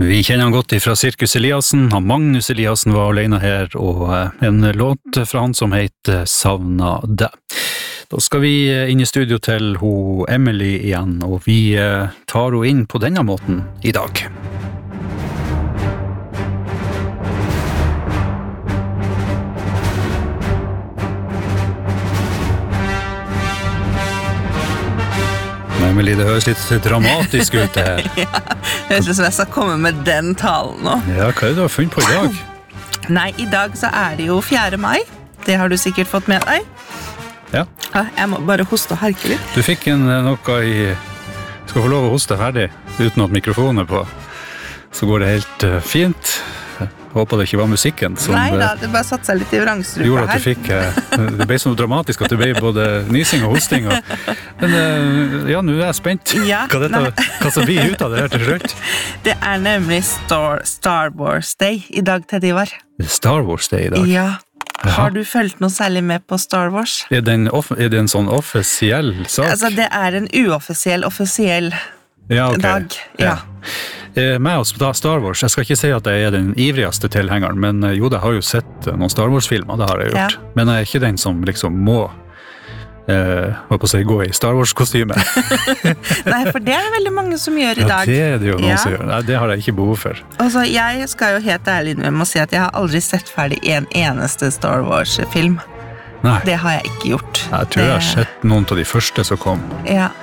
Vi kjenner han godt ifra Sirkus Eliassen. Han Magnus Eliassen var alene her, og en låt fra han som heter Savna deg. Da skal vi inn i studio til Emily igjen, og vi tar henne inn på denne måten i dag. Emily, det høres litt dramatisk ut det her. Ja, jeg synes jeg skal komme med den talen nå. Ja, hva er det du har funnet på i dag? Nei, i dag så er det jo 4. mai. Det har du sikkert fått med deg. Ja. Jeg må bare hoste og harke litt. Du fikk noe i... Skal få lov å hoste ferdig, uten at mikrofonen er på. Så går det helt fint. Jeg håper det ikke var musikken som... Nei da, det bare satt seg litt i vrangstrupa her. Gjorde at du fikk... Det ble så dramatisk at det ble både nysing og hosting. Men ja, nå er jeg spent. Ja, hva som blir ut av det her til slutt? Det er nemlig Star Wars Day i dag, Ted Ivar. Star Wars Day i dag? Ja. Har du følt noe særlig med på Star Wars? Er det en sånn offisiell sak? Altså, det er en offisiell dag. Ja. Med oss på Star Wars, jeg skal ikke si at jeg er den ivrigste tilhengeren, men jo, jeg har jo sett noen Star Wars-filmer, det har jeg gjort. Ja. Men jeg er ikke den som liksom må gå i Star Wars-kostyme. Nei, for det er det veldig mange som gjør i dag. Ja, det er det jo noen som gjør. Nei, det har jeg ikke behov for. Altså, jeg skal jo helt ærlig med å si at jeg har aldri sett ferdig en eneste Star Wars-film. Nei. Det har jeg ikke gjort. Jeg tror jeg har sett noen av de første som kom. Ja.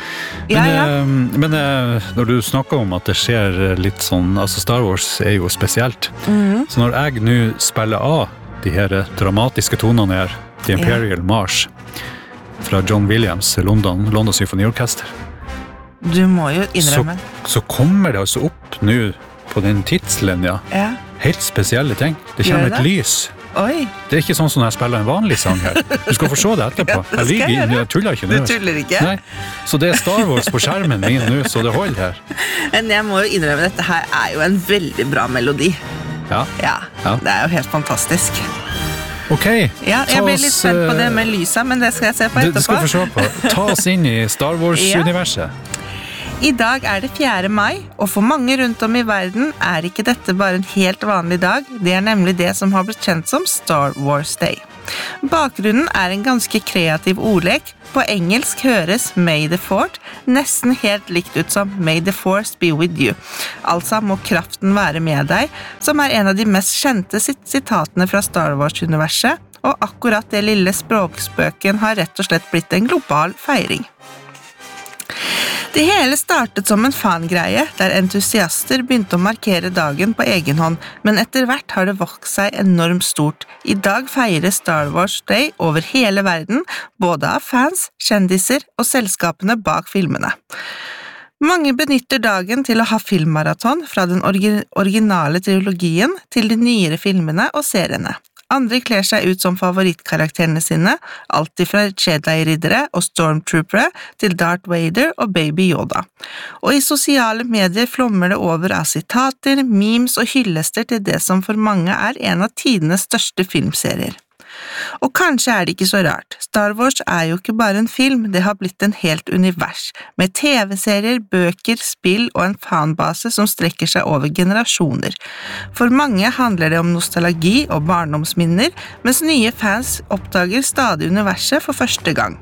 Men når du snakker om at det skjer litt sånn, altså Star Wars er jo spesielt, så når jeg nå spiller av de her dramatiske tonene her, The Imperial March, fra John Williams, London Symfoniorkester, du må jo innrømme. Så kommer det altså opp nå på den tidslinja, helt spesielle ting. Det kommer et lys. Oi. Det er ikke sånn som når jeg spiller en vanlig sang her. Du skal få se det etterpå. Jeg tuller ikke nå. Du tuller ikke? Nei. Så det er Star Wars på skjermen min nå, så det holder her. Men jeg må jo innrømme, dette her er jo en veldig bra melodi. Ja. Det er jo helt fantastisk. Ok. Ja, jeg blir litt spent på det med lyset, men det skal jeg se på etterpå. Du skal få se på. Ta oss inn i Star Wars-universet. I dag er det 4. mai, og for mange rundt om i verden er ikke dette bare en helt vanlig dag, det er nemlig det som har blitt kjent som Star Wars Day. Bakgrunnen er en ganske kreativ ordlek. På engelsk høres May the Fourth nesten helt likt ut som May the Force be with you. Altså må kraften være med deg, som er en av de mest kjente sitatene fra Star Wars-universet, og akkurat det lille språkspøken har rett og slett blitt en global feiring. Det hele startet som en fangreie, der entusiaster begynte å markere dagen på egen hånd, men etter hvert har det vokst seg enormt stort. I dag feirer Star Wars Day over hele verden, både av fans, kjendiser og selskapene bak filmene. Mange benytter dagen til å ha filmmaraton fra den originale trilogien til de nyere filmene og seriene. Andre kler seg ut som favorittkarakterene sine, alt fra Jedi-riddere og Stormtroopere til Darth Vader og Baby Yoda. Og i sosiale medier flommer det over av sitater, memes og hyllester til det som for mange er en av tidenes største filmserier. Og kanskje er det ikke så rart. Star Wars er jo ikke bare en film, det har blitt en helt univers, med TV-serier, bøker, spill og en fanbase som strekker seg over generasjoner. For mange handler det om nostalgi og barndomsminner, mens nye fans oppdager stadig universet for første gang.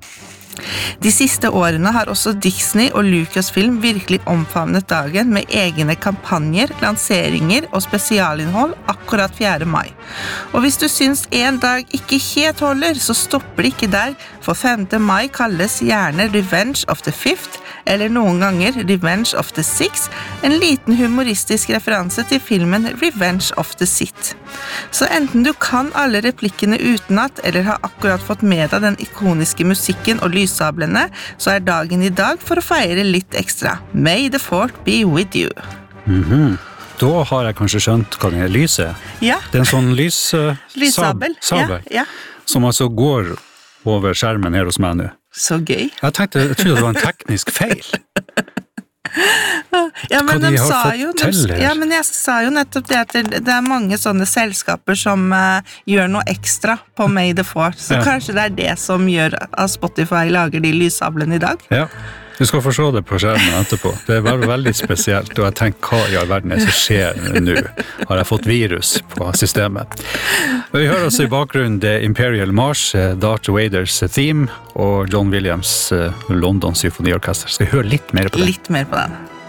De siste årene har også Disney og Lucasfilm virkelig omfavnet dagen med egne kampanjer, lanseringer og spesialinnhold akkurat 4. mai. Og hvis du syns en dag ikke helt holder, så stopper det ikke der, for 5. mai kalles gjerne Revenge of the Fifth, eller noen ganger Revenge of the Sixth, en liten humoristisk referanse til filmen Revenge of the Sith. Så enten du kan alle replikkene utenat, eller har akkurat fått med deg den ikoniske musikken og lyssablene, så er dagen i dag for å feire litt ekstra. May the Fourth be with you. Da har jeg kanskje skjønt hva det er lyset. Ja. Det er en sånn lyssabel, som altså går over skjermen her hos meg nå. Så gøy. Jeg trodde det var en teknisk feil. Ja, men jeg sa jo nettopp det at det er mange sånne selskaper som gjør noe ekstra på May the Fourth, så kanskje det er det som gjør at Spotify lager de lyssablene i dag. Ja. Du skal få se det på skjermen etterpå. Det er veldig spesielt, og jeg tenker, hva i all verden er det som skjer nå? Har jeg fått virus på systemet? Vi hører også i bakgrunnen The Imperial March, Darth Vaders theme, og John Williams London Symfoniorkester. Skal vi høre litt mer på det? Litt mer på den.